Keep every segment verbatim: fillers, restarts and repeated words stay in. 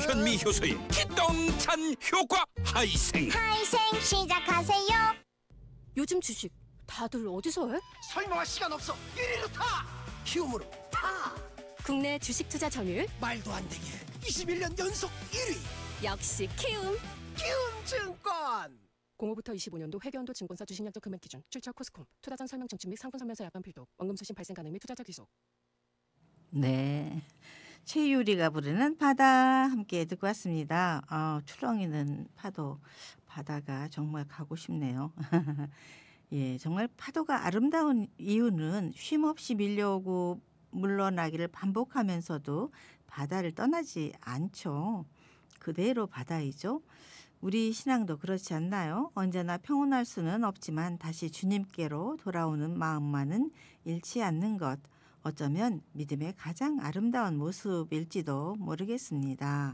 현미 효소의 기똥찬 효과 하이생. 하이생 시작하세요. 요즘 주식 다들 어디서 해? 설명할 시간 없어. 이리로 타. 키움으로 타. 국내 주식 투자 점유율 말도 안 되게 이십일 년 연속 일 위. 역시 키움. 키움증권. 공오부터 이십오 년도 회계연도 증권사 주식약정 금액 기준 출처 코스콤 투자 전 설명 청취 및 상품 설명서 약관 필독 원금 수신 발생 가능 및 투자자 귀속. 네. 최유리가 부르는 바다 함께 듣고 왔습니다. 아, 출렁이는 파도, 바다가 정말 가고 싶네요. 예, 정말 파도가 아름다운 이유는 쉼없이 밀려오고 물러나기를 반복하면서도 바다를 떠나지 않죠. 그대로 바다이죠. 우리 신앙도 그렇지 않나요? 언제나 평온할 수는 없지만 다시 주님께로 돌아오는 마음만은 잃지 않는 것. 어쩌면 믿음의 가장 아름다운 모습일지도 모르겠습니다.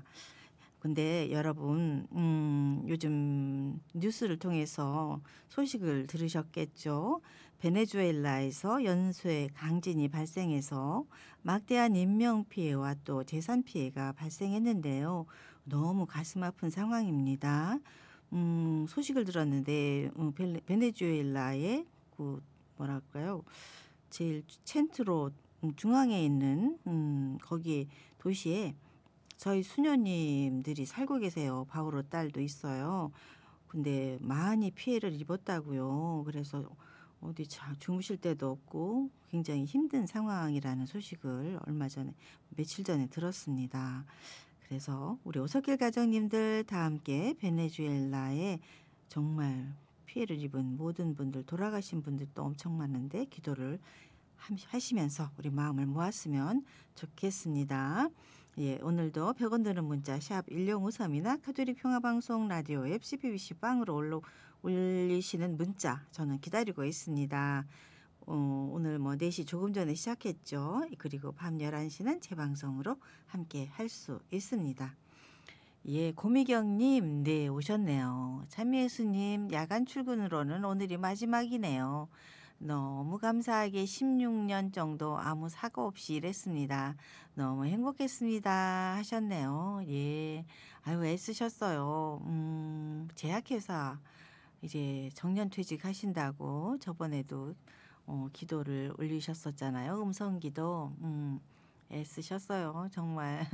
근데 여러분 음, 요즘 뉴스를 통해서 소식을 들으셨겠죠. 베네수엘라에서 연쇄 강진이 발생해서 막대한 인명피해와 또 재산피해가 발생했는데요. 너무 가슴 아픈 상황입니다. 음, 소식을 들었는데 음, 베네수엘라의 그 뭐랄까요, 제일 센트로 중앙에 있는 음, 거기 도시에 저희 수녀님들이 살고 계세요. 바오로 딸도 있어요. 근데 많이 피해를 입었다고요. 그래서 어디 자 주무실 데도 없고 굉장히 힘든 상황이라는 소식을 얼마 전에 며칠 전에 들었습니다. 그래서 우리 오석길 가정님들 다 함께 베네수엘라에 정말 피해를 입은 모든 분들, 돌아가신 분들도 엄청 많은데 기도를 하시면서 우리 마음을 모았으면 좋겠습니다. 예, 오늘도 백 원 드는 문자 샵 일공오삼이나 카톨릭 평화방송 라디오 앱 씨비비씨 빵으로 올로, 올리시는 문자 저는 기다리고 있습니다. 어, 오늘 뭐 네 시 조금 전에 시작했죠. 그리고 밤 열한 시는 재방송으로 함께 할 수 있습니다. 예, 고미경님, 네, 오셨네요. 찬미예수님, 야간 출근으로는 오늘이 마지막이네요. 너무 감사하게 십육 년 정도 아무 사고 없이 일했습니다. 너무 행복했습니다. 하셨네요. 예, 아유, 애쓰셨어요. 음, 제약회사 이제 정년퇴직 하신다고 저번에도 어, 기도를 올리셨었잖아요. 음성기도. 음, 애쓰셨어요. 정말.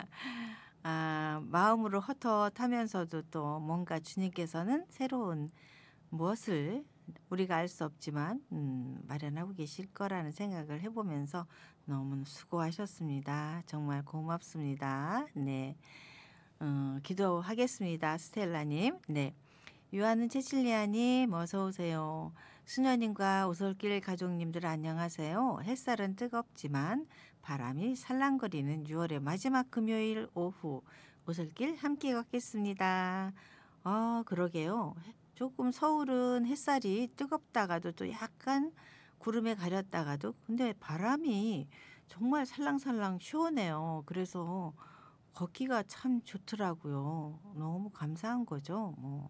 아, 마음으로 헛헛하면서도 또 뭔가 주님께서는 새로운 무엇을 우리가 알 수 없지만 음, 마련하고 계실 거라는 생각을 해보면서 너무 수고하셨습니다. 정말 고맙습니다. 네, 어, 기도하겠습니다. 스텔라님. 네. 유아는 체칠리아님 어서 오세요. 수녀님과 오솔길 가족님들 안녕하세요. 햇살은 뜨겁지만 바람이 살랑거리는 유월의 마지막 금요일 오후 오솔길 함께 걷겠습니다. 아, 그러게요. 조금 서울은 햇살이 뜨겁다가도 또 약간 구름에 가렸다가도 근데 바람이 정말 살랑살랑 시원해요. 그래서 걷기가 참 좋더라고요. 너무 감사한 거죠. 뭐